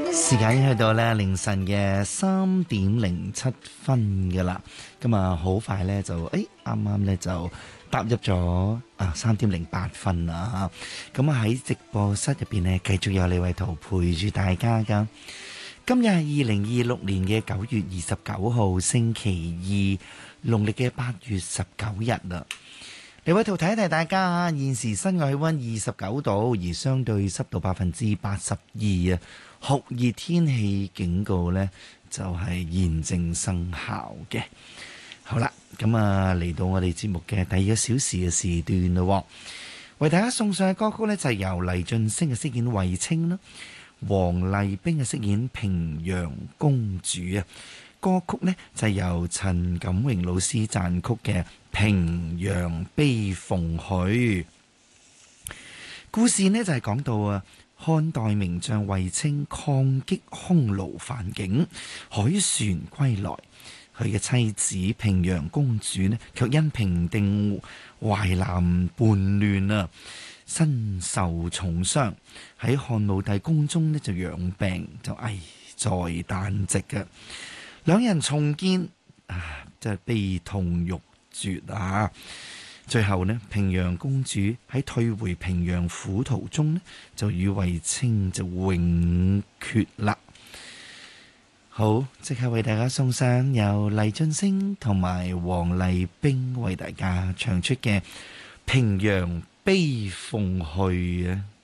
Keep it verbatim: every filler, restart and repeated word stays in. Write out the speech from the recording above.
時間已經去到咧凌晨嘅三點零七分㗎啦，咁啊好快咧就誒啱啱咧就踏入咗啊三點零八分啦嚇，咁啊喺直播室入邊呢，繼續有李慧圖陪住大家噶。今日係二零二六年嘅九月二十九號星期二，農曆嘅八月十九日啦。李慧圖提一提大家啊，現時室外氣溫二十九度，而相對濕度百分之八十二啊。酷熱天氣警告呢，就係現正生效嘅。好啦，咁啊嚟到我哋節目嘅第二個小時嘅時段咯，為大家送上嘅歌曲呢，就係由黎俊升嘅飾演衛青啦，黃麗冰嘅飾演平陽公主啊。歌曲呢，就係由陳錦榮老師撰曲嘅《平陽悲鳳許》。故事呢，就係講到啊，漢代名將衛青抗擊匈奴犯境，凱旋歸來，佢嘅妻子平陽公主呢，卻因平定淮南叛亂啊，身受重傷，喺漢武帝宮中呢，就養病，就危在旦夕嘅。兩人重見啊，真係悲痛欲絕啊！最後呢，平陽公主喺退回平陽府途中呢，就與衛青就永訣啦。好，即刻為大家送上由黎俊升同埋黃麗冰為大家唱出嘅《平陽悲鳳許》啊！